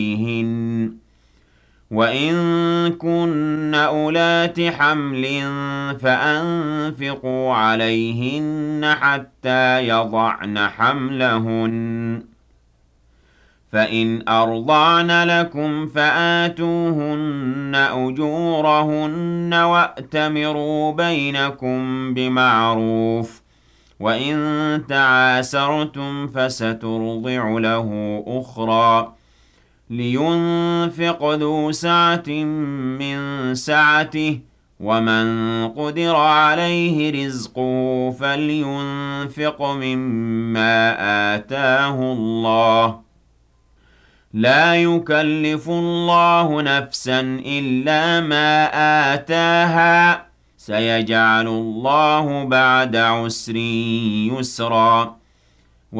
عليهن وإن كن أولات حمل فأنفقوا عليهن حتى يضعن حملهن فإن أرضعن لكم فآتوهن أجورهن وأتمروا بينكم بمعروف وإن تعاسرتم فسترضع له أخرى لينفق ذو سعة من سعته ومن قدر عليه رزقه فلينفق مما آتاه الله لا يكلف الله نفسا إلا ما آتاها سيجعل الله بعد عسر يسرا